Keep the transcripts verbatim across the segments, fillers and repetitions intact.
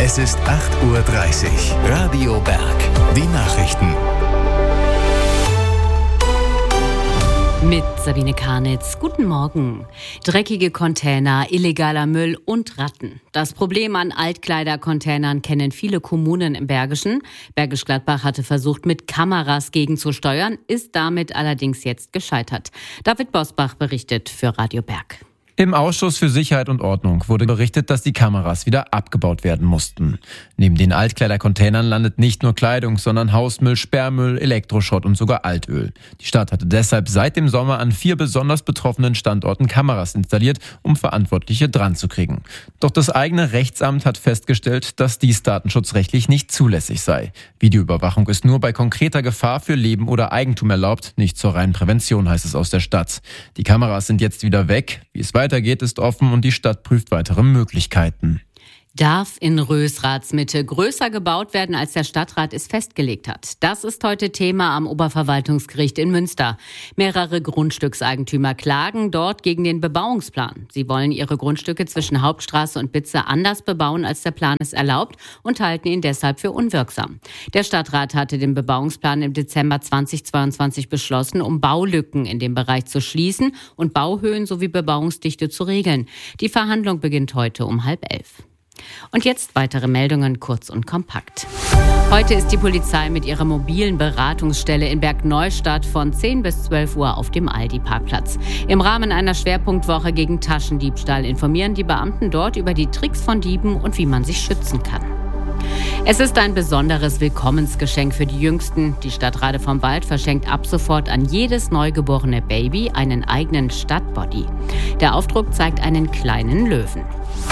Es ist acht Uhr dreißig. Radio Berg. Die Nachrichten. Mit Sabine Karnitz. Guten Morgen. Dreckige Container, illegaler Müll und Ratten. Das Problem an Altkleidercontainern kennen viele Kommunen im Bergischen. Bergisch Gladbach hatte versucht, mit Kameras gegenzusteuern, ist damit allerdings jetzt gescheitert. David Bosbach berichtet für Radio Berg. Im Ausschuss für Sicherheit und Ordnung wurde berichtet, dass die Kameras wieder abgebaut werden mussten. Neben den Altkleidercontainern landet nicht nur Kleidung, sondern Hausmüll, Sperrmüll, Elektroschrott und sogar Altöl. Die Stadt hatte deshalb seit dem Sommer an vier besonders betroffenen Standorten Kameras installiert, um Verantwortliche dran zu kriegen. Doch das eigene Rechtsamt hat festgestellt, dass dies datenschutzrechtlich nicht zulässig sei. Videoüberwachung ist nur bei konkreter Gefahr für Leben oder Eigentum erlaubt, nicht zur reinen Prävention, heißt es aus der Stadt. Die Kameras sind jetzt wieder weg. Wie es weitergeht, ist offen und die Stadt prüft weitere Möglichkeiten. Darf in Rösraths Mitte größer gebaut werden, als der Stadtrat es festgelegt hat? Das ist heute Thema am Oberverwaltungsgericht in Münster. Mehrere Grundstückseigentümer klagen dort gegen den Bebauungsplan. Sie wollen ihre Grundstücke zwischen Hauptstraße und Bitze anders bebauen, als der Plan es erlaubt, und halten ihn deshalb für unwirksam. Der Stadtrat hatte den Bebauungsplan im Dezember zweitausendzweiundzwanzig beschlossen, um Baulücken in dem Bereich zu schließen und Bauhöhen sowie Bebauungsdichte zu regeln. Die Verhandlung beginnt heute um halb elf. Und jetzt weitere Meldungen kurz und kompakt. Heute ist die Polizei mit ihrer mobilen Beratungsstelle in Bergneustadt von zehn bis zwölf Uhr auf dem Aldi-Parkplatz. Im Rahmen einer Schwerpunktwoche gegen Taschendiebstahl informieren die Beamten dort über die Tricks von Dieben und wie man sich schützen kann. Es ist ein besonderes Willkommensgeschenk für die Jüngsten. Die Stadt Rade vom Wald verschenkt ab sofort an jedes neugeborene Baby einen eigenen Stadtbody. Der Aufdruck zeigt einen kleinen Löwen.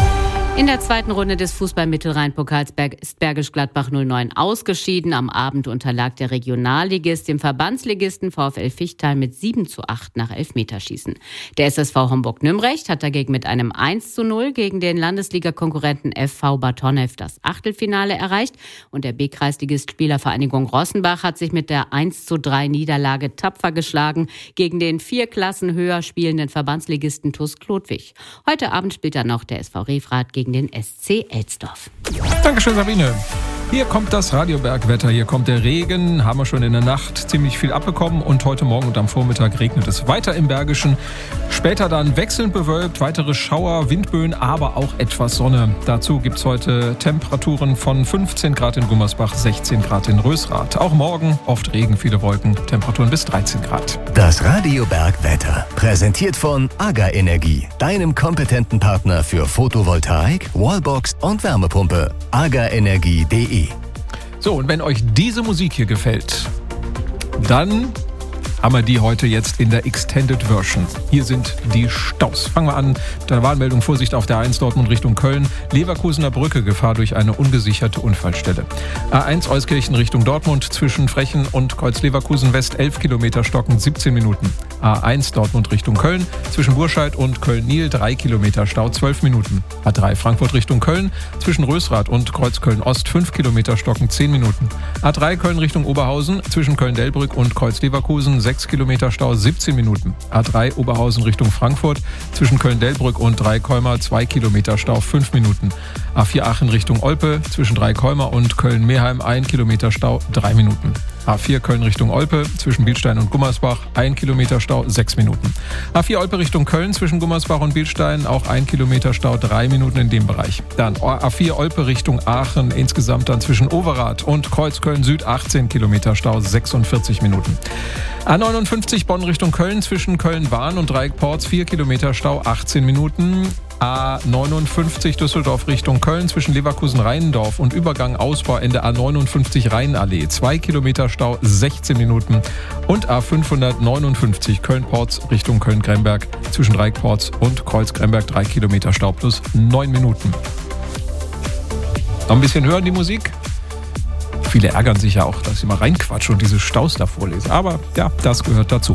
In der zweiten Runde des Fußball-Mittelrhein-Pokals ist Bergisch Gladbach null neun ausgeschieden. Am Abend unterlag der Regionalligist dem Verbandsligisten VfL Fichtal mit sieben zu acht nach Elfmeterschießen. Der S S V Homburg-Nümbrecht hat dagegen mit einem eins zu null gegen den Landesliga-Konkurrenten F V Bad Honnef das Achtelfinale erreicht. Und der B-Kreisligist Spielervereinigung Rossenbach hat sich mit der eins zu drei Niederlage tapfer geschlagen gegen den vier Klassen höher spielenden Verbandsligisten T U S Klodwig. Heute Abend spielt dann noch der S V Refrath gegen gegen den S C Elsdorf. Dankeschön, Sabine. Hier kommt das Radioberg-Wetter, hier kommt der Regen, haben wir schon in der Nacht ziemlich viel abbekommen und heute Morgen und am Vormittag regnet es weiter im Bergischen. Später dann wechselnd bewölkt, weitere Schauer, Windböen, aber auch etwas Sonne. Dazu gibt es heute Temperaturen von fünfzehn Grad in Gummersbach, sechzehn Grad in Rösrath. Auch morgen oft Regen, viele Wolken, Temperaturen bis dreizehn Grad. Das Radioberg-Wetter, präsentiert von AGA Energie, deinem kompetenten Partner für Photovoltaik, Wallbox und Wärmepumpe. agaenergie punkt de. So, und wenn euch diese Musik hier gefällt, dann haben wir die heute jetzt in der Extended Version. Hier sind die Staus. Fangen wir an mit einer Warnmeldung. Vorsicht auf der A eins Dortmund Richtung Köln. Leverkusener Brücke, Gefahr durch eine ungesicherte Unfallstelle. A eins Euskirchen Richtung Dortmund zwischen Frechen und Kreuz Leverkusen West elf Kilometer Stocken, siebzehn Minuten. A eins Dortmund Richtung Köln zwischen Burscheid und Köln-Niel drei Kilometer Stau, zwölf Minuten. A drei Frankfurt Richtung Köln zwischen Rösrath und Kreuz Köln-Ost fünf Kilometer Stocken, zehn Minuten. A drei Köln Richtung Oberhausen zwischen Köln-Delbrück und Kreuz Leverkusen sechs Kilometer Stau, siebzehn Minuten. A drei Oberhausen Richtung Frankfurt zwischen Köln-Delbrück und Dreikolmer zwei Kilometer Stau, fünf Minuten. A vier Aachen Richtung Olpe zwischen Dreikolmer und Köln-Meheim ein Kilometer Stau, drei Minuten. A vier Köln Richtung Olpe zwischen Bilstein und Gummersbach ein Kilometer Stau, sechs Minuten. A vier Olpe Richtung Köln zwischen Gummersbach und Bilstein auch ein Kilometer Stau, drei Minuten in dem Bereich. Dann A vier Olpe Richtung Aachen insgesamt dann zwischen Overath und Kreuzköln Süd achtzehn Kilometer Stau, sechsundvierzig Minuten. A neunundfünfzig Bonn Richtung Köln zwischen Köln-Wahn und Dreieckporz vier Kilometer Stau, achtzehn Minuten. A neunundfünfzig Düsseldorf Richtung Köln zwischen Leverkusen-Rheinendorf und Übergang Ausbau Ende A neunundfünfzig Rheinallee zwei Kilometer Stau, sechzehn Minuten. Und A fünfhundertneunundfünfzig Köln-Porz Richtung Köln-Gremberg zwischen Dreieckporz und Kreuz-Gremberg drei Kilometer Stau plus neun Minuten. Noch ein bisschen hören die Musik? Viele ärgern sich ja auch, dass ich mal reinquatsche und diese Staus da vorlese. Aber ja, das gehört dazu.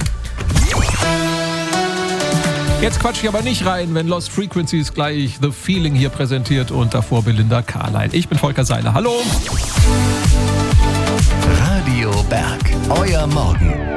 Jetzt quatsche ich aber nicht rein, wenn Lost Frequencies gleich The Feeling hier präsentiert und davor Belinda Carlisle. Ich bin Volker Seiler. Hallo! Radio Berg, euer Morgen.